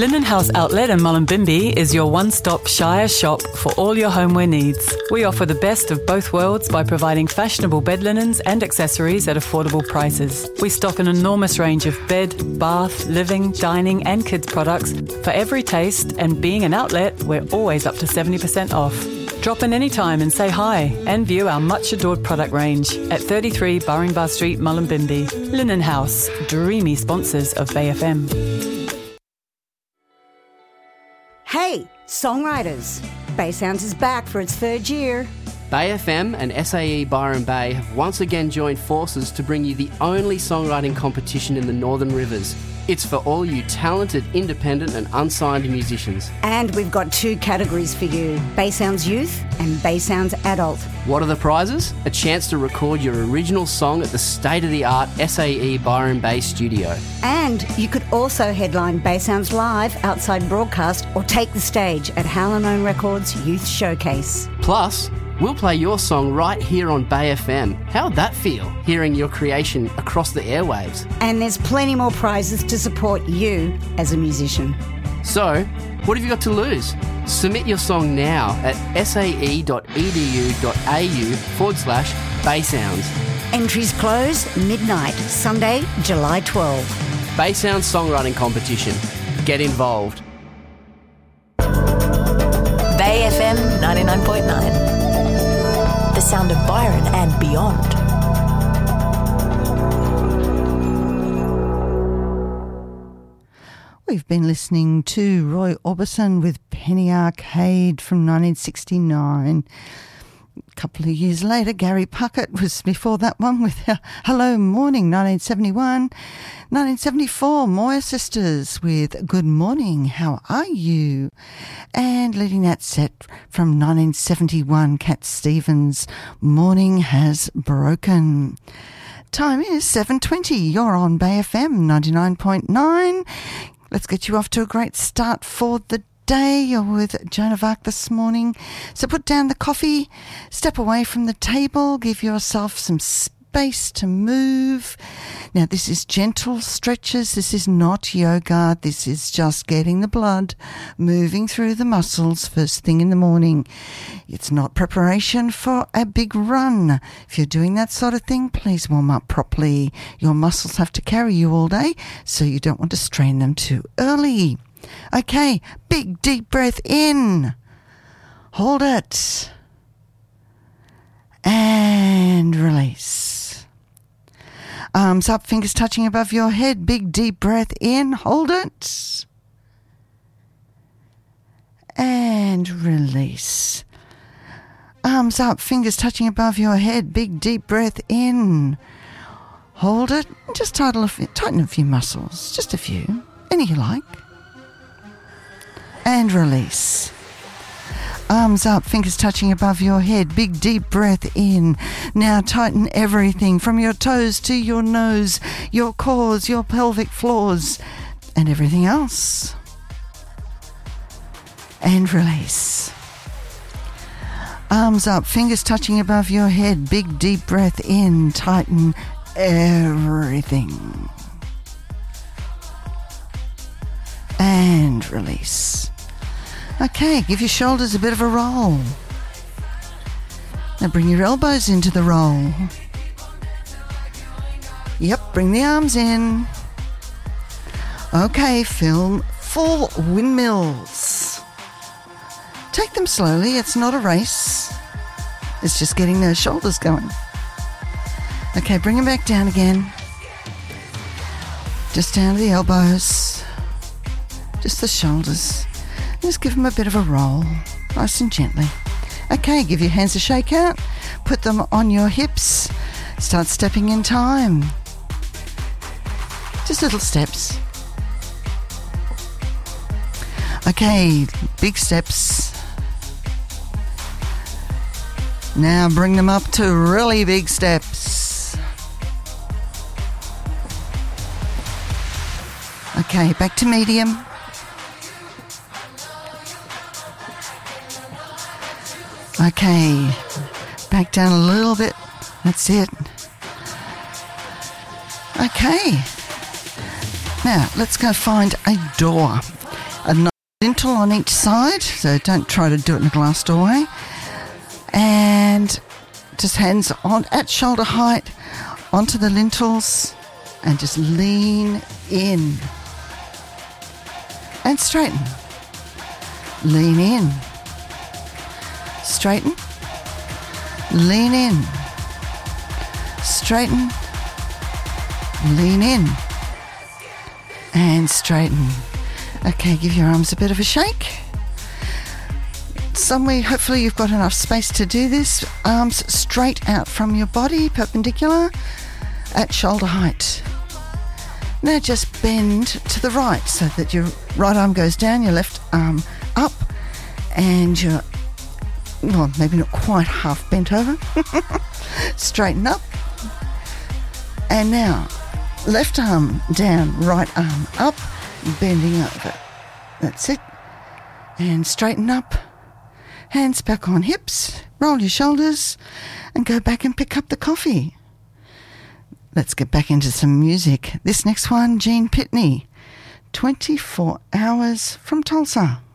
Linen House Outlet in Mullumbimby is your one-stop Shire shop for all your homeware needs. We offer the best of both worlds by providing fashionable bed linens and accessories at affordable prices. We stock an enormous range of bed, bath, living, dining and kids products for every taste, and being an outlet, we're always up to 70% off. Drop in anytime and say hi and view our much-adored product range at 33 Baringbar Street, Mullumbimby. Linen House, dreamy sponsors of Bay FM. Hey, songwriters! Bay Sounds is back for its third year. Bay FM and SAE Byron Bay have once again joined forces to bring you the only songwriting competition in the Northern Rivers. It's for all you talented, independent and unsigned musicians. And we've got 2 categories for you, Bay Sounds Youth and Bay Sounds Adult. What are the prizes? A chance to record your original song at the state-of-the-art SAE Byron Bay studio. And you could also headline Bay Sounds Live outside broadcast or take the stage at Howlin' Records Youth Showcase. Plus, we'll play your song right here on Bay FM. How'd that feel, hearing your creation across the airwaves? And there's plenty more prizes to support you as a musician. So, what have you got to lose? Submit your song now at sae.edu.au/Baysounds. Entries close midnight, Sunday, July 12. Bay Sounds Songwriting Competition. Get involved. Bay FM 99.9. The sound of Byron and beyond. We've been listening to Roy Orbison with Penny Arcade from 1969. A couple of years later, Gary Puckett was before that one with Hello Morning, 1971. 1974, Moir Sisters with Good Morning, How Are You? And leading that set from 1971, Cat Stevens, Morning Has Broken. Time is 7:20. You're on Bay FM 99.9. Let's get you off to a great start for the day. You're with Joan of Arc this morning. So put down the coffee, step away from the table, give yourself some space to move. Now, this is gentle stretches. This is not yoga. This is just getting the blood moving through the muscles first thing in the morning. It's not preparation for a big run. If you're doing that sort of thing, please warm up properly. Your muscles have to carry you all day, so you don't want to strain them too early. Okay, big deep breath in. Hold it. And release. Arms up, fingers touching above your head. Big deep breath in. Hold it. And release. Arms up, fingers touching above your head. Big deep breath in. Hold it. Just tighten a few muscles. Just a few. Any you like. And release. Arms up, fingers touching above your head. Big deep breath in. Now tighten everything from your toes to your nose, your cores, your pelvic floors, and everything else. And release. Arms up, fingers touching above your head. Big deep breath in. Tighten everything. And release. Okay, give your shoulders a bit of a roll. Now bring your elbows into the roll. Yep, bring the arms in. Okay, film full windmills. Take them slowly, it's not a race. It's just getting those shoulders going. Okay, bring them back down again. Just down to the elbows. Just the shoulders. Just give them a bit of a roll, nice and gently. Okay, give your hands a shake out. Put them on your hips. Start stepping in time. Just little steps. Okay, big steps. Now bring them up to really big steps. Okay, back to medium. Okay, back down a little bit. That's it. Okay. Now, let's go find a door. a nice lintel on each side, so don't try to do it in a glass doorway. And just hands on at shoulder height onto the lintels and just lean in and straighten. Lean in, straighten, lean in, straighten, lean in and straighten. Okay, give your arms a bit of a shake. Somewhere, hopefully you've got enough space to do this. Arms straight out from your body, perpendicular at shoulder height. Now just bend to the right so that your right arm goes down, your left arm up, and your, well, maybe not quite half bent over. Straighten up. And now, left arm down, right arm up, bending over. That's it. And straighten up. Hands back on hips, roll your shoulders, and go back and pick up the coffee. Let's get back into some music. This next one, Gene Pitney, 24 Hours from Tulsa.